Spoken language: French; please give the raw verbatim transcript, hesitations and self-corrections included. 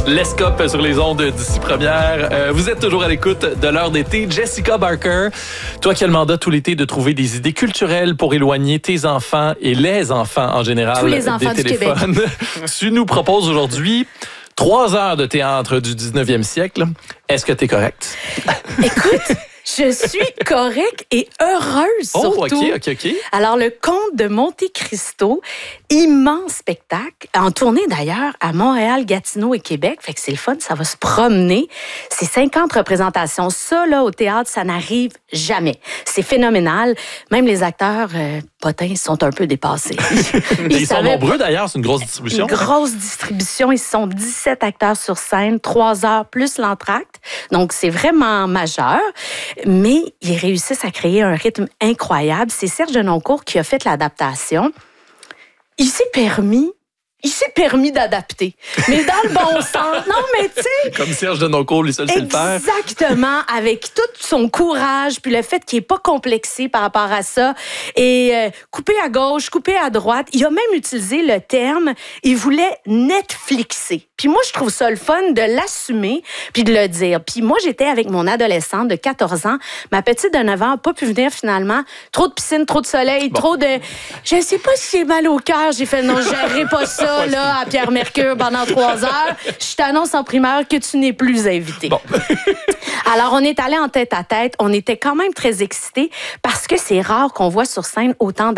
L'Escope sur les ondes d'ici première. Euh, vous êtes toujours à l'écoute de l'heure d'été. Jessica Barker, toi qui as le mandat tout l'été de trouver des idées culturelles pour éloigner tes enfants et les enfants en général Tous les enfants des du téléphones. Québec. Tu nous proposes aujourd'hui trois heures de théâtre du dix-neuvième siècle. Est-ce que tu es correcte? Écoute, je suis correcte et heureuse Oh, surtout. OK, OK, OK. Alors, le Comte de Monte Cristo, immense spectacle, en tournée d'ailleurs à Montréal, Gatineau et Québec. Fait que c'est le fun, ça va se promener. C'est cinquante représentations. Ça, là, au théâtre, ça n'arrive jamais. C'est phénoménal. Même les acteurs euh, potins sont un peu dépassés. Ils, Ils sont savaient... nombreux d'ailleurs, c'est une grosse distribution. Une grosse distribution. Ils sont dix-sept acteurs sur scène, trois heures plus l'entracte. Donc, c'est vraiment majeur. Mais ils réussissent à créer un rythme incroyable. C'est Serge Denoncourt qui a fait l'adaptation. Il s'est permis, il s'est permis d'adapter. Mais dans le bon sens. Non, mais tu sais... Comme Serge Denoncourt, lui seul, c'est le faire. Exactement. Avec tout son courage, puis le fait qu'il n'est pas complexé par rapport à ça. Et euh, coupé à gauche, coupé à droite. Il a même utilisé le terme, il voulait Netflixer. Puis moi, je trouve ça le fun de l'assumer puis de le dire. Puis moi, j'étais avec mon adolescente de quatorze ans. Ma petite de neuf ans n'a pas pu venir finalement. Trop de piscine, trop de soleil, bon. trop de... Je sais pas si j'ai mal au cœur. J'ai fait non, je gérerai pas ça là, à Pierre Mercure pendant trois heures. Je t'annonce en primeur que tu n'es plus invité. Bon. Alors, on est allé en tête à tête. On était quand même très excités parce que c'est rare qu'on voit sur scène autant